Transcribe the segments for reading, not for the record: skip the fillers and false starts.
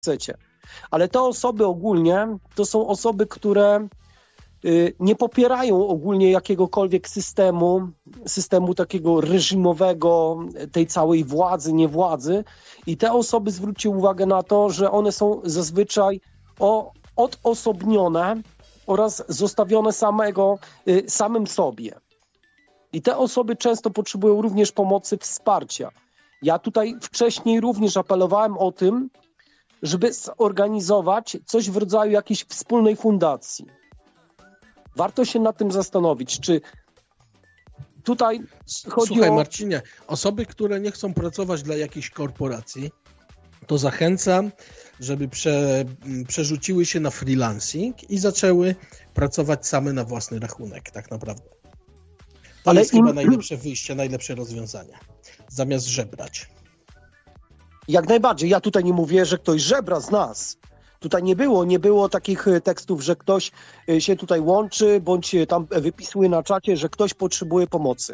chcecie. Ale te osoby ogólnie to są osoby, które nie popierają ogólnie jakiegokolwiek systemu takiego reżimowego, tej całej władzy, niewładzy. I te osoby, zwróćcie uwagę na to, że one są zazwyczaj odosobnione oraz zostawione samym sobie. I te osoby często potrzebują również pomocy, wsparcia. Ja tutaj wcześniej również apelowałem o tym, żeby zorganizować coś w rodzaju jakiejś wspólnej fundacji. Warto się nad tym zastanowić, czy tutaj chodzi Słuchaj, o... Marcinie, osoby, które nie chcą pracować dla jakiejś korporacji, to zachęcam, żeby przerzuciły się na freelancing i zaczęły pracować same na własny rachunek, tak naprawdę. To jest chyba najlepsze wyjście, najlepsze rozwiązanie, zamiast żebrać. Jak najbardziej. Ja tutaj nie mówię, że ktoś żebra z nas. Tutaj nie było takich tekstów, że ktoś się tutaj łączy, bądź tam wypisuje na czacie, że ktoś potrzebuje pomocy.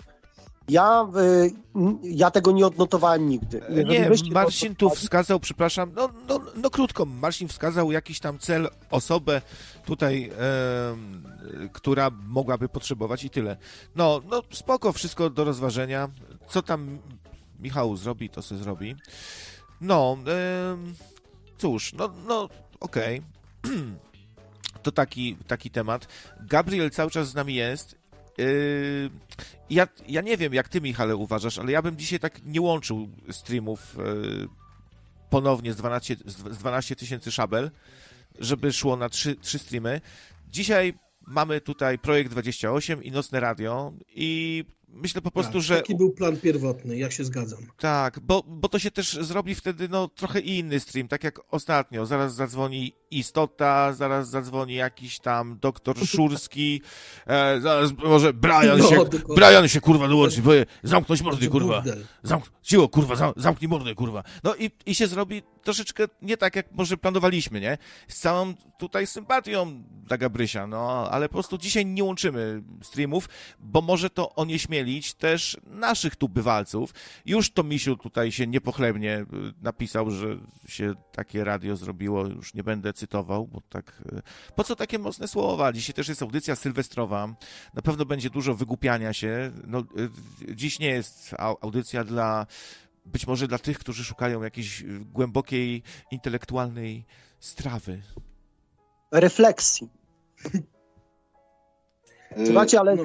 Ja tego nie odnotowałem nigdy. Nie, Marcin tu wskazał, przepraszam, no krótko, Marcin wskazał jakiś tam cel, osobę tutaj, która mogłaby potrzebować i tyle. No spoko, wszystko do rozważenia. Co tam Michał zrobi, to se zrobi. No, cóż, no okej. To taki temat. Gabriel cały czas z nami jest. Ja nie wiem, jak ty, Michale, uważasz, ale ja bym dzisiaj tak nie łączył streamów ponownie z 12 000 szabel, żeby szło na 3 streamy. Dzisiaj mamy tutaj Projekt 28 i Nocne Radio i myślę po prostu, że... Taki był plan pierwotny, ja się zgadzam. Tak, bo to się też zrobi wtedy trochę inny stream, tak jak ostatnio. Zaraz zadzwoni Istota, zaraz zadzwoni jakiś tam doktor Szurski, zaraz może Brian się kurwa dołączy, powie zamknąć mordy, kurwa. Cicho, kurwa, zamknij mordę, kurwa. No i się zrobi troszeczkę nie tak, jak może planowaliśmy, nie? Z całą tutaj sympatią dla Gabrysia, ale po prostu dzisiaj nie łączymy streamów, bo może to onieśmielić też naszych tu bywalców. Już to Misiu tutaj się niepochlebnie napisał, że się takie radio zrobiło, już nie będę cytował, bo tak... Po co takie mocne słowa? Dzisiaj też jest audycja sylwestrowa, na pewno będzie dużo wygłupiania się. Dziś nie jest audycja być może dla tych, którzy szukają jakiejś głębokiej, intelektualnej strawy. Refleksji. Słuchajcie, ale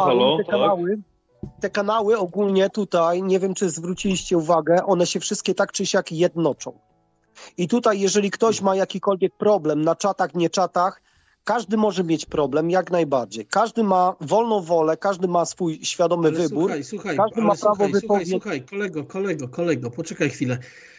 te kanały ogólnie tutaj, nie wiem, czy zwróciliście uwagę, one się wszystkie tak czy siak jednoczą. I tutaj, jeżeli ktoś ma jakikolwiek problem na czatach, nie czatach, każdy może mieć problem, jak najbardziej. Każdy ma wolną wolę, każdy ma swój świadomy wybór. Każdy ma prawo wypowiedzieć. Słuchaj, kolego, poczekaj chwilę.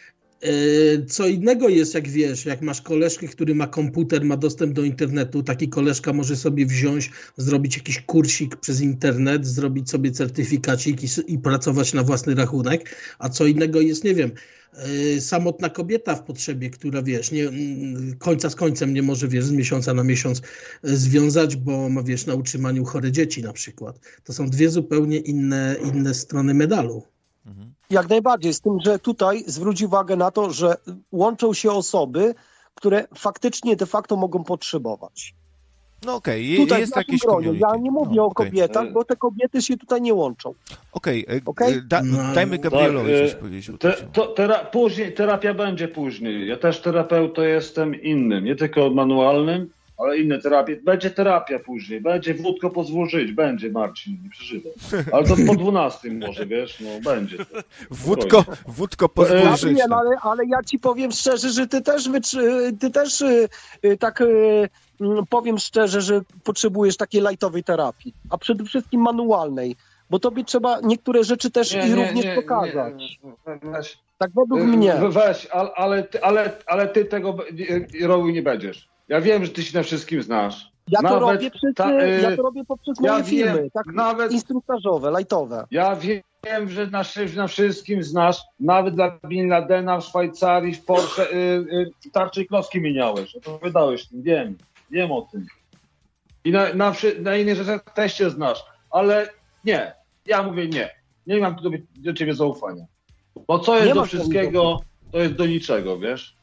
Co innego jest, jak wiesz, jak masz koleżkę, który ma komputer, ma dostęp do internetu, taki koleżka może sobie wziąć, zrobić jakiś kursik przez internet, zrobić sobie certyfikacik i pracować na własny rachunek, a co innego jest, nie wiem, samotna kobieta w potrzebie, która, wiesz, końca z końcem nie może, wiesz, z miesiąca na miesiąc związać, bo ma, wiesz, na utrzymaniu chore dzieci na przykład. To są dwie zupełnie inne strony medalu. Jak najbardziej, z tym, że tutaj zwróć uwagę na to, że łączą się osoby, które faktycznie de facto mogą potrzebować. No okej, jest jakieś community. Ja nie mówię o kobietach, bo te kobiety się tutaj nie łączą. Okej. Dajmy Gabrielowi coś powiedzieć. Później, terapia będzie później. Ja też terapeutą jestem innym, nie tylko manualnym, ale inne terapie. Będzie terapia później, będzie wódko pozwól żyć, będzie, Marcin, nie przeżywaj. Ale to po 12 może, wiesz, będzie. Wódko pozwól żyć. Ale ja ci powiem szczerze, że ty też tak powiem szczerze, że potrzebujesz takiej lightowej terapii, a przede wszystkim manualnej, bo tobie trzeba niektóre rzeczy też również pokazać. Weź, tak według mnie. Weź, ale ty tego robił nie będziesz. Ja wiem, że ty się na wszystkim znasz. Ja to robię poprzez moje filmy, instruktażowe, lightowe. Ja wiem, że na wszystkim znasz, nawet dla Bin Ladena w Szwajcarii, w Porsche, tarcze i klocki mieniałeś. To wydałeś tym, wiem o tym. I na innych rzeczach też się znasz, ale nie, ja mówię nie. Nie mam do ciebie zaufania. Bo co jest do wszystkiego, to jest do niczego, wiesz?